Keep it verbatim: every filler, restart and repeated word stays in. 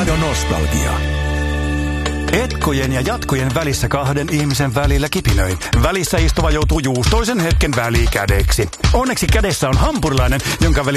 Radionostalgia. Etkojen ja jatkojen välissä kahden ihmisen välillä kipinöin. Välissä istuva joutuu juustoisen hetken välikädeksi. Onneksi kädessä on hampurilainen, jonka väli